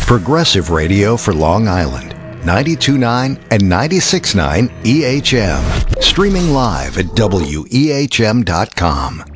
Progressive radio for Long Island. 92.9 and 96.9 EHM. Streaming live at WEHM.com.